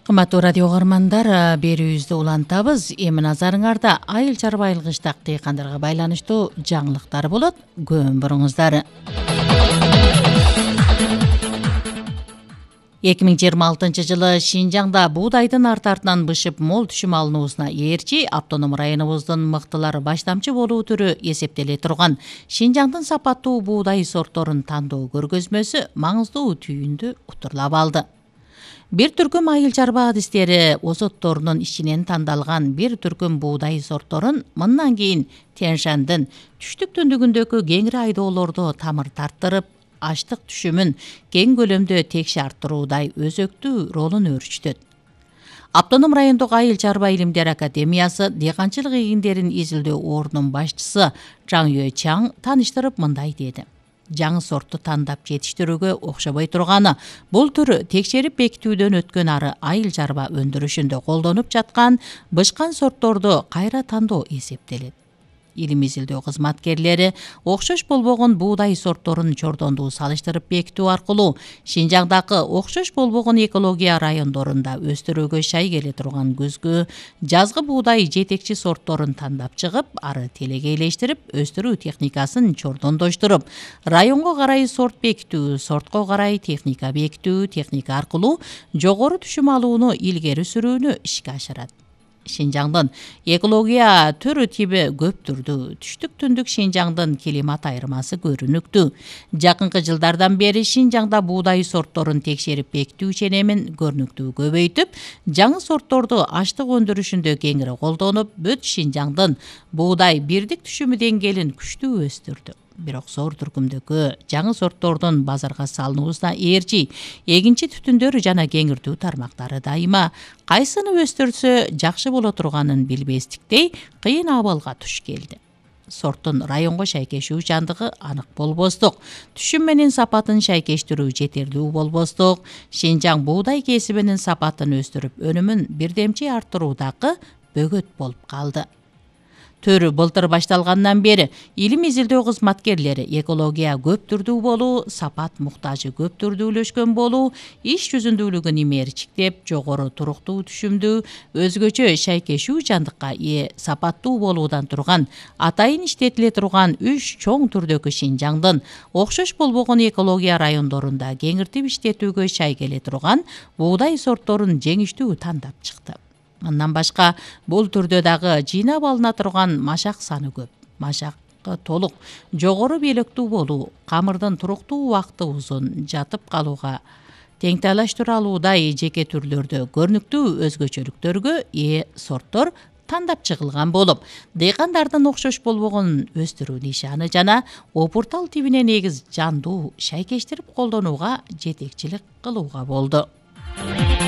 Кыматтуу радио угармандар, берүүбүздү улантабыз. Эми назарыңарда айыл чарба айылгычтак дыйкандарга байланыштуу жаңылыктар болот. Көбүн буруңуздар. 2026 жылы Шинжаңда буудайдын арты-артынан бышып мол түшүм алынуусуна ээрчи автоном районубуздун мыктылар баштамчы болуу түрү эсептеле турган Шинжаңдын сапаттуу буудай сортторун тандоо көргөзмөсү маңыздуу түйүндү утурлап алды. Бир түркүм айыл чарба адистери осотторунун ичинен тандалган бир түркүм буудай сортторун мындан кийин Тянь-Шандын түштүк түндүгүндөгү кеңири айдоолордо тамыр тарттырып, аштык түшүмүн кең көлөмдө текше арттыруудай өзөктүү ролун өөрчүтөт. Автоном райондук айыл чарба илимдер академиясы дыйканчылык эгиндерин изилдөө ордунун башчысы Чаң Юэчаң тааныштырып мындай деди. Жаңы сортту тандап жетиштирүүгө окшобой турганы, бул түр текшерип бекитүүдөн өткөн ары айыл чарба өндүрүшүндө колдонуп жаткан бышкан сортторду кайра тандоо эсептелет. Илим изилдөө кызматкерлери окшош болбогон буудай сортторун чордондуу салыштырып бекитүү аркылуу Шинжаңдагы окшош болбогон экология райондорунда өстүрүүгө шай келе турган күзгү, жазгы буудай жетекчи сортторун тандап чыгып, ары телегейлештирип, өстүрүү техникасын чордондоштуруп, районго карай сорт бекитүү, сортко карай техника бекитүү, техника аркылуу жогору түшүм алууну илгери сүрүүнү ишке ашырат. Шинжаңдын экология түрү тиби көп түрдүү. Түштүк түндүк Шинжаңдын климат айырмасы көрүнүктүү. Жакынкы жылдардан бери Шинжаңда буудай сортторун текшерип бекитүү ченемин көрүнүктүү көбөйтүп, жаңы сортторду аштык өндүрүшүндө кеңири колдонуп, бүт Шинжаңдын буудай бирдик түшүмү деңгээлин күчтүү өстүрдү. Бирок зор түркүмдөгү жаңы сорттордун базарга салынуусуна ээрчи эгинчи түтүндөр жана кеңиртүү тармактары дайыма кайсыны өстүрсө жакшы боло турганын билбестиктей кыйын абалга туш келди. Сорттун районго шайкешүү жандыгы анык болбостук, түшүм менен сапатын шайкештирүү жетерлүү болбостук, Шинжаң буудай кесибинин сапатын өстүрүп, өнүмүн бирдемчи арттыруудагы бөгөт болуп калды. Төр былтыр башталгандан бери илим изилдөө кызматкерлери экология көп түрдүү болуу, сапат муктажы көп түрдүүлөшкөн болуу, иш жүзүндүүлүгүн имээрчиктеп, жогору туруктуу түшүмдүү, өзгөчө шайкешүү жандыкка ээ сапаттуу болуудан турган, атайын иштетиле турган 3 чоң түрдөгү Шинжаңдын окшош болбогон экология райондорунда кеңиртип иштетүүгө шай келе турган буудай сортторун жеңиштүү тандап чыкты. Мындан башка бул түрдө дагы жыйнап алына турган машак саны көп. Машакы толук, жогору белектүү болуу, камырдын туруктуу убакыты узун, жатып калууга теңтайлаштыра алуудай жеке түрлөрдө көрүнүктүү өзгөчөлүктөргө ээ сорттор тандап чыгылган болуп, дыйкандардын окшош болбогон өстүрүү нишаны жана опуртал тибине негиз жандуу шайкештирип колдонууга жетекчилик кылууга болду.